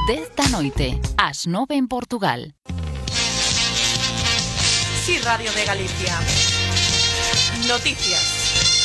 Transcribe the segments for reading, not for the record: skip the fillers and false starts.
10 da noite, ás 9 en Portugal. Sí, Radio de Galicia. Noticias.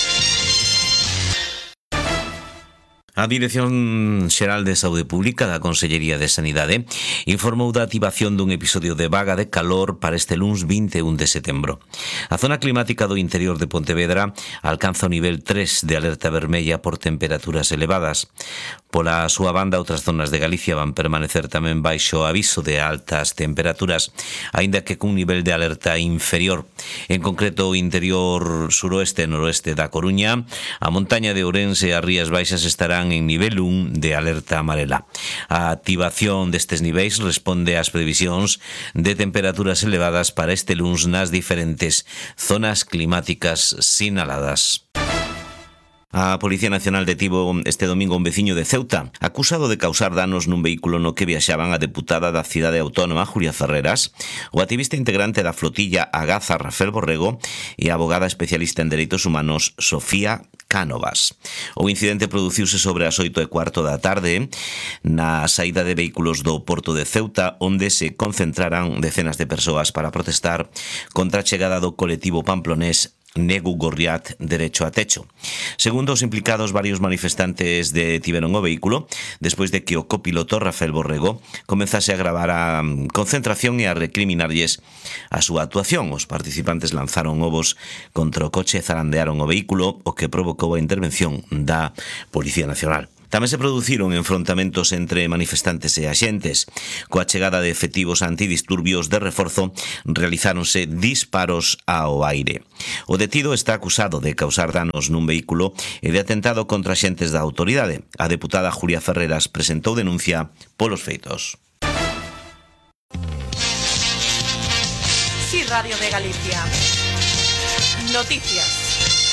A Dirección Xeral de Saúde Pública da Consellería de Sanidade informou da activación dun episodio de vaga de calor para este luns 21 de setembro. A zona climática do interior de Pontevedra alcanza o nivel 3 de alerta vermella por temperaturas elevadas. Pola súa banda, outras zonas de Galicia van permanecer tamén baixo aviso de altas temperaturas, aínda que cun nivel de alerta inferior. En concreto, o interior suroeste e noroeste da Coruña, a montaña de Ourense e as Rías Baixas estarán en nivel 1 de alerta amarela. A activación destes niveis responde ás previsións de temperaturas elevadas para este luns nas diferentes zonas climáticas sinaladas. A Policía Nacional detivo este domingo un veciño de Ceuta, acusado de causar danos nun vehículo no que viaxaban a deputada da cidade autónoma, Julia Ferreras, o activista integrante da flotilla Agaza, Rafael Borrego, e a abogada especialista en dereitos humanos, Sofía Cánovas. O incidente produciuse sobre as 8:15 da tarde na saída de vehículos do Porto de Ceuta, onde se concentraran decenas de persoas para protestar contra a chegada do colectivo pamplonés Negu Gorriat Derecho a Techo. Segundo os implicados, varios manifestantes detiveron o vehículo despois de que o copiloto Rafael Borrego comenzase a gravar a concentración e a recriminarlles a súa actuación. Os participantes lanzaron ovos contra o coche e zarandearon o vehículo, o que provocou a intervención da Policía Nacional. Tamén se produciron enfrontamentos entre manifestantes e axentes. Coa chegada de efectivos antidisturbios de reforzo, realizáronse disparos ao aire. O detido está acusado de causar danos nun vehículo e de atentado contra axentes da autoridade. A deputada Julia Ferreras presentou denuncia polos feitos. Sí, Radio de Galicia. Noticias.